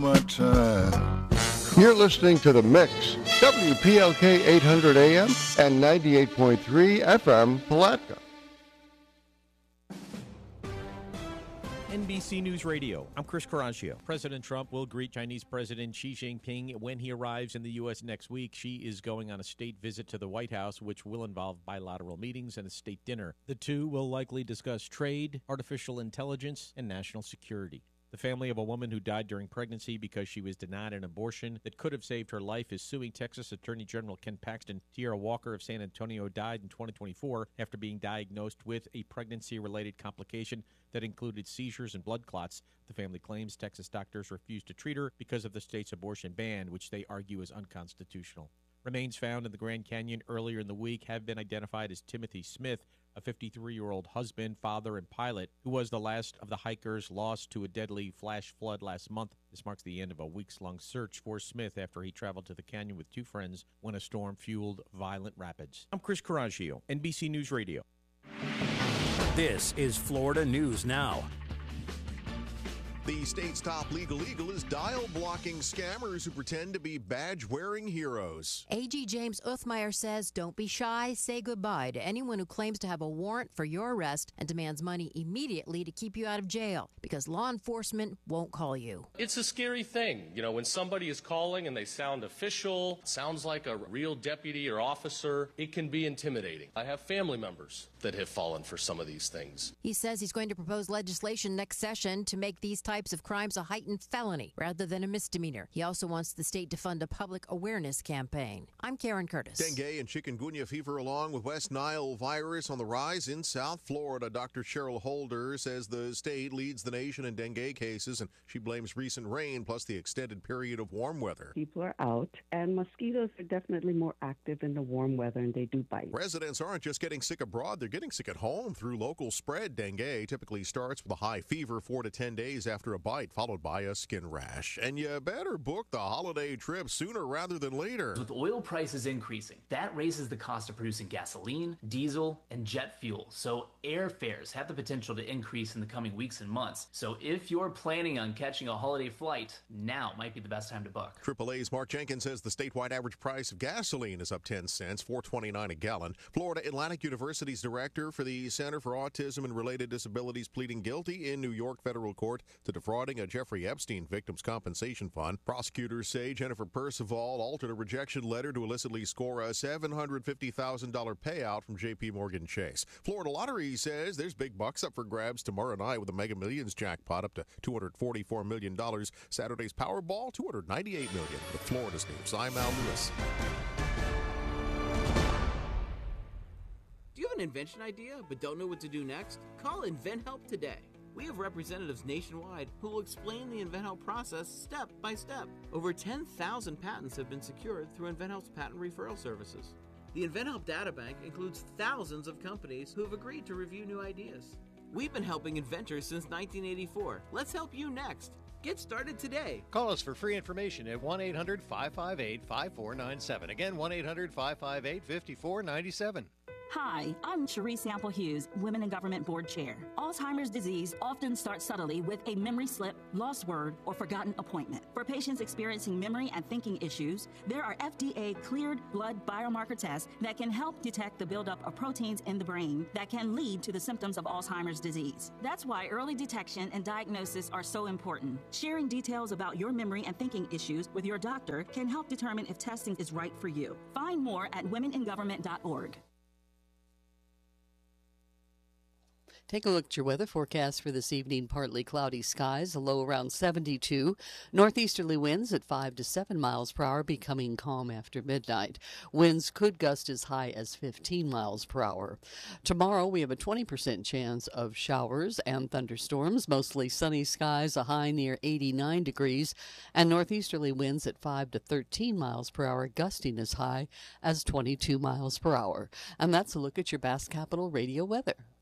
You're listening to The Mix, WPLK 800 AM and 98.3 FM, Palatka. NBC News Radio. I'm Chris Caraccio. President Trump will greet Chinese President Xi Jinping when he arrives in the U.S. next week. Xi is going on a state visit to the White House, which will involve bilateral meetings and a state dinner. The two will likely discuss trade, artificial intelligence, and national security. The family of a woman who died during pregnancy because she was denied an abortion that could have saved her life is suing Texas Attorney General Ken Paxton. Tierra Walker of San Antonio died in 2024 after being diagnosed with a pregnancy-related complication that included seizures and blood clots. The family claims Texas doctors refused to treat her because of the state's abortion ban, which they argue is unconstitutional. Remains found in the Grand Canyon earlier in the week have been identified as Timothy Smith, a 53-year-old husband, father, and pilot who was the last of the hikers lost to a deadly flash flood last month. This marks the end of a weeks-long search for Smith after he traveled to the canyon with two friends when a storm fueled violent rapids. I'm Chris Caraccio, NBC News Radio. This is Florida News Now. The state's top legal eagle is dial-blocking scammers who pretend to be badge-wearing heroes. AG James Uthmeyer says, don't be shy, say goodbye to anyone who claims to have a warrant for your arrest and demands money immediately to keep you out of jail, because law enforcement won't call you. It's a scary thing, when somebody is calling and they sound official, sounds like a real deputy or officer, it can be intimidating. I have family members that have fallen for some of these things. He says he's going to propose legislation next session to make these types of crimes a heightened felony rather than a misdemeanor. He also wants the state to fund a public awareness campaign. I'm Karen Curtis. Dengue and chikungunya fever along with West Nile virus on the rise in South Florida. Dr. Cheryl Holder says the state leads the nation in dengue cases, and she blames recent rain plus the extended period of warm weather. People are out, and mosquitoes are definitely more active in the warm weather, and they do bite. Residents aren't just getting sick abroad, they're getting sick at home through local spread. Dengue typically starts with a high fever 4 to 10 days after a bite, followed by a skin rash. And you better book the holiday trip sooner rather than later. With oil prices increasing, that raises the cost of producing gasoline, diesel, and jet fuel. So airfares have the potential to increase in the coming weeks and months. So if you're planning on catching a holiday flight, now might be the best time to book. AAA's Mark Jenkins says the statewide average price of gasoline is up 10 cents, $4.29 a gallon. Florida Atlantic University's director for the Center for Autism and Related Disabilities pleading guilty in New York federal court to defrauding a Jeffrey Epstein Victims Compensation Fund. Prosecutors say Jennifer Percival altered a rejection letter to illicitly score a $750,000 payout from J.P. Morgan Chase. Florida Lottery says there's big bucks up for grabs tomorrow night with the Mega Millions jackpot up to $244 million. Saturday's Powerball, $298 million. With Florida's News, I'm Al Lewis. Do you have an invention idea but don't know what to do next? Call InventHelp today. We have representatives nationwide who will explain the InventHelp process step by step. Over 10,000 patents have been secured through InventHelp's patent referral services. The InventHelp Databank includes thousands of companies who have agreed to review new ideas. We've been helping inventors since 1984. Let's help you next. Get started today. Call us for free information at 1-800-558-5497. Again, 1-800-558-5497. Hi, I'm Cherie Sample Hughes, Women in Government Board Chair. Alzheimer's disease often starts subtly with a memory slip, lost word, or forgotten appointment. For patients experiencing memory and thinking issues, there are FDA-cleared blood biomarker tests that can help detect the buildup of proteins in the brain that can lead to the symptoms of Alzheimer's disease. That's why early detection and diagnosis are so important. Sharing details about your memory and thinking issues with your doctor can help determine if testing is right for you. Find more at womeningovernment.org. Take a look at your weather forecast for this evening. Partly cloudy skies, a low around 72. Northeasterly winds at 5 to 7 miles per hour, becoming calm after midnight. Winds could gust as high as 15 miles per hour. Tomorrow we have a 20% chance of showers and thunderstorms. Mostly sunny skies, a high near 89 degrees. And northeasterly winds at 5 to 13 miles per hour, gusting as high as 22 miles per hour. And that's a look at your Bass Capital Radio weather.